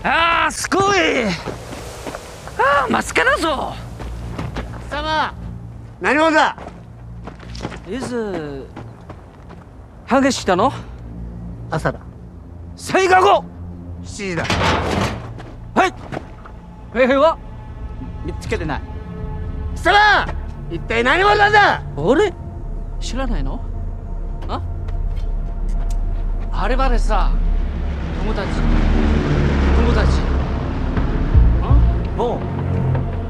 ああ、すごい。ああ、マスカラぞ。 貴様、何者だ。 いつハゲしたの？ 朝だ。 正午後 7時だ。 はい。平平は見つけてない。貴様、一体何者なんだ。 俺知らないの？あ？あれまでさ、友達。あ？もう